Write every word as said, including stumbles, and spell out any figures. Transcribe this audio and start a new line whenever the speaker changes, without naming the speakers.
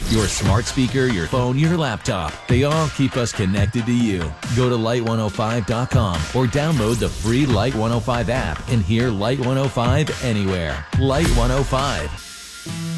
Your smart speaker, your phone, your laptop, they all keep us connected to you. Go to light one oh five dot com or download the free Light one oh five app and hear Light one oh five anywhere. Light one oh five.